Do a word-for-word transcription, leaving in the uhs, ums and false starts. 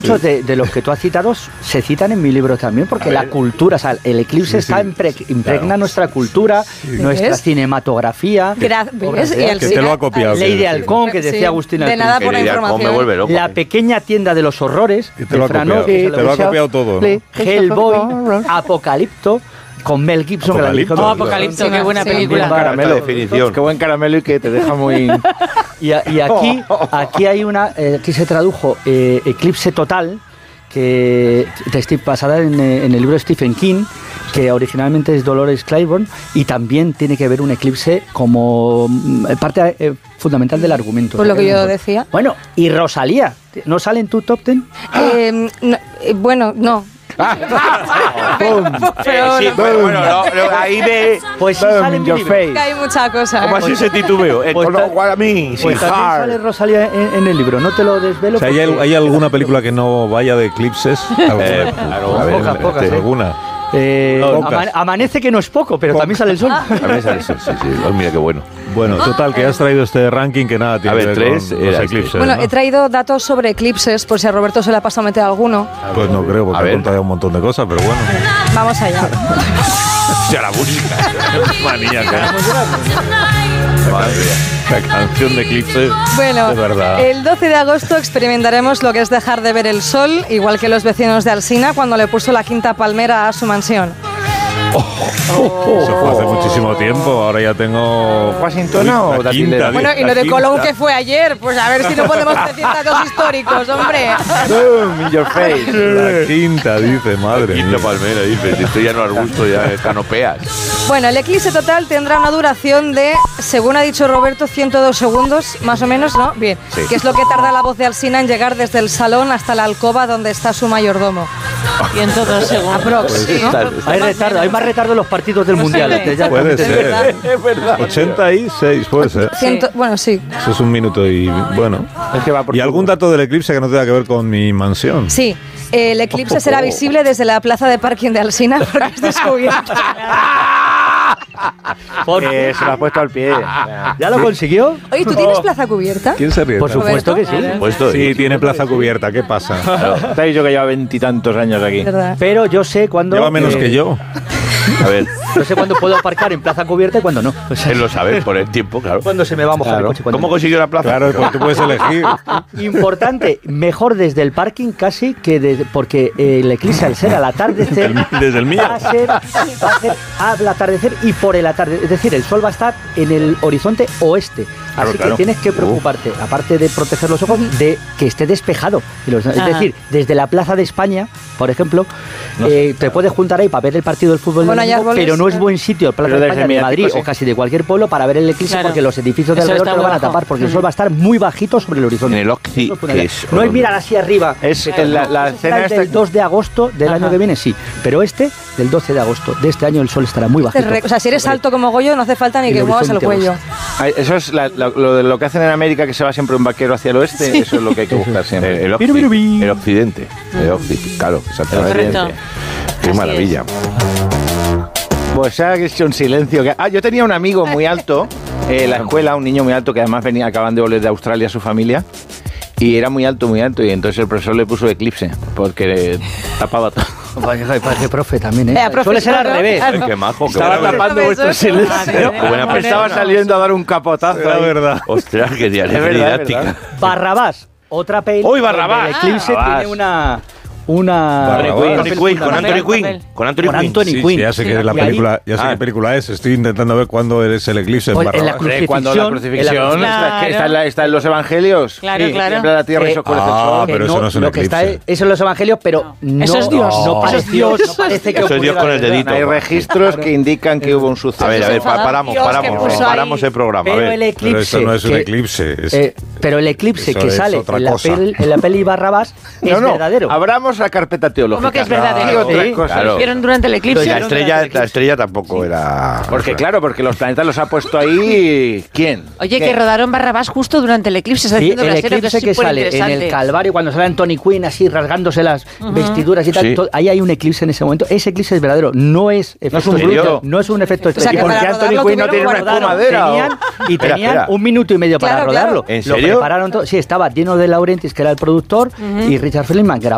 Muchos de, de los que tú has citado se citan en mi libro también, porque la cultura, o sea, el eclipse sí, sí, está impre, impregna claro. nuestra cultura, sí. nuestra ¿ves? cinematografía. Gra- ¿ves? Y el que te lo ha copiado. Ley de Halcón, que decía sí. Agustín De nada por la información. Loco, la pequeña tienda de los horrores. Y te lo ha copiado, te lo ha copiado todo, ¿no? Hellboy, Apocalipto. Con Mel Gibson. Apocalipto, que oh, Apocalipto, qué buena sí, película. Caramelo. Definición. Qué buen caramelo y que te deja muy... y, a, y aquí, aquí hay una, eh, aquí se tradujo eh, Eclipse Total, que de Steve, basada en, en el libro de Stephen King, que originalmente es Dolores Claiborne, y también tiene que ver un eclipse como parte eh, fundamental del argumento. Pues lo que yo decía. Bueno, y Rosalía, ¿no sale en tu top ten? Eh, no, eh, bueno, no. pero, eh, sí, bueno, bueno no, no, ahí ve pues sí sale en your face. Hay mucha cosa. ¿Cómo así ese titubeo? Eh, pues con lo cual a mí, pues también sale Rosalía en, en el libro, no te lo desvelo. O sea, ¿hay, ¿hay alguna película que no vaya de eclipses? Eh, claro, a ver, pocas, pocas, este, alguna. Eh, no, ama- amanece que no es poco, pero pocas. También sale el sol. También sale el sol, sí, sí. Oh, mira qué bueno. Bueno, total, que has traído este ranking que nada tiene a ver, que ver tres, con los eclipses. Este. Bueno, ¿no? he traído datos sobre eclipses, por si a Roberto se le ha pasado a meter alguno. Pues no creo, porque ha contado un montón de cosas, pero bueno. Vamos allá. Ya la música. Maníaca. Madre mía. La canción de eclipse. Bueno, de verdad. El doce de agosto experimentaremos lo que es dejar de ver el sol, igual que los vecinos de Alsina cuando le puso la quinta palmera a su mansión. Oh, oh, oh. Eso fue hace muchísimo tiempo. Ahora ya tengo. ¿Washington o la quinta, Bueno, y lo de Colón que fue ayer. Pues a ver si no podemos decir datos históricos, hombre. Boom, in your face. La quinta, dice, madre. Quinta palmera, dice. Esto ya no arbusto, ya canopeas. Bueno, el eclipse total tendrá una duración de, según ha dicho Roberto, ciento dos segundos, más o menos, ¿no? Bien. Sí. Que es lo que tarda la voz de Alsina en llegar desde el salón hasta la alcoba donde está su mayordomo. ciento dos segundos. Aprox, pues, ¿no? Hay retardo, hay más retardo en los partidos del no mundial. Sé, ya puede ser. verdad. Es verdad. ochenta y seis, puede ser. Ciento, bueno, sí. Eso es un minuto y bueno. Es que va por ¿Y algún dato del eclipse que no tenga que ver con mi mansión? Sí. El eclipse será visible desde la plaza de parking de Alsina porque es descubierto. Porque se lo ha puesto al pie. ¿Ya lo consiguió? Oye, ¿tú tienes plaza cubierta? ¿Quién se ríe? Por supuesto que sí. Puesto, Sí, tiene plaza cubierta. ¿Qué pasa? Claro. Te he dicho que lleva veintitantos años aquí. ¿Verdad? Pero yo sé cuándo. Lleva menos eh, que yo. A ver, Yo sé cuándo puedo aparcar en plaza cubierta y cuándo no. O sea, él lo sabe por el tiempo, claro. cuándo se me va a mojar Claro. el coche. cuándo ¿Cómo no. consiguió la plaza? Claro, porque tú puedes elegir. Importante, mejor desde el parking casi que desde, porque el eclipse al ser al atardecer Desde el mío. va a ser, va a ser al atardecer y por el atardecer, es decir, el sol va a estar en el horizonte oeste. Claro, Así claro. que tienes que preocuparte, aparte de proteger los ojos, de que esté despejado. Y los- Es Ajá. decir, desde la Plaza de España, por ejemplo, eh, te puedes juntar ahí para ver el partido del fútbol, Bueno, del hay domingo, árboles, pero no es eh. buen sitio, Plaza Pero de desde España, de mediático, Madrid sí. o casi de cualquier pueblo para ver el eclipse, Claro. porque los edificios de Eso alrededor está te lo van a abajo. tapar, porque el sol va a estar muy bajito sobre el horizonte. En el Occi, Eso es una que idea. es- No es mirar así arriba. Es que la, la no sé si escena será el esta. del dos de agosto del Ajá. año que viene, sí. Pero este, del doce de agosto de este año, el sol estará muy Te bajito. re- O sea, si eres alto como Goyo, no hace falta ni El que muevas el horizonte cuello. Ay, Eso es la- la- lo de lo que hacen en América, que se va siempre un vaquero hacia el oeste. Eso es lo que hay que buscar siempre. El, el, Biru, biru, Occi, bi. el occidente. El Occi, claro, exactamente. Correcto. Qué Así maravilla. Pues se ha hecho un silencio. que- Ah, yo tenía un amigo muy alto eh, en la escuela, un niño muy alto que además venía, acaban de volver de Australia su familia. Y era muy alto, muy alto. Y entonces el profesor le puso eclipse porque le tapaba todo. Vaya, parece profe también, ¿eh? Eh, profesor, Suele ser al ¿no? revés. Claro. Qué majo, qué Estaba buena, tapando vuestro Profesor. silencio. qué buena Estaba persona. saliendo a dar un capotazo. Era ahí. verdad. Ostras, qué día- Es qué verdad, es didáctica. verdad. Barrabás, otra peli. ¡Uy, Barrabás! donde El eclipse Barrabás. tiene una. Una. Barrabás. un Anthony papel Quinn, con fundamental. Anthony Quinn. papel. Con Anthony Con Quinn. Anthony Sí, Quinn. sí, ya sé que la Y ahí- película, ya sé Ah. qué película es. Estoy intentando ver cuándo es el eclipse en Pues, en la Barrabás. cruz- Hombre, cuando la crucifixión en la- está, que está, en Claro. la- está en los evangelios. Claro, Sí, claro. tiembla la tierra y Eh, se oscurece el ah, sol. pero eso no es un lo que está eclipse. es- eso en los evangelios, pero no, Eso es Dios. no Eso es pareció, Dios. no parece que Eso es Dios ocurriera con el de verdad. dedito. Hay registros que indican que hubo un suceso. A ver, a ver, pa- enfadado. paramos, Dios, que paramos, puso ahí. paramos el programa. A Pero ver. el eclipse. Pero esto no es un que- eclipse. es- eh, pero el eclipse Eso que es sale otra en la, cosa. peli, en la peli Barrabás No, es no, verdadero. abramos la carpeta teológica. ¿Cómo que es verdadero? Hay otras Sí, cosas. claro. Lo hicieron durante el eclipse. Y la Claro, estrella, durante el la estrella tampoco era. Porque claro, porque los planetas los ha puesto ahí. ¿Quién? Oye, ¿Qué? que rodaron Barrabás justo durante el eclipse. Está Sí, diciendo el Brasero, que eclipse es que sale en el superinteresante. Calvario, cuando sale Anthony Quinn así rasgándose las vestiduras y tal, Sí. todo- ahí hay un eclipse en ese momento. Ese eclipse es verdadero, no es efecto es un estrella, bruto. no es un efecto sea, estrella. que ¿Por qué para Anthony rodarlo Quinn no tiene una tuvieron que espumadera? Tenían, y Espera, tenían espera. un minuto y medio para Claro, rodarlo. claro. ¿En Lo serio? prepararon todo. Sí, estaba Dino de Laurentiis, que era el productor, y Richard Feldman grabó.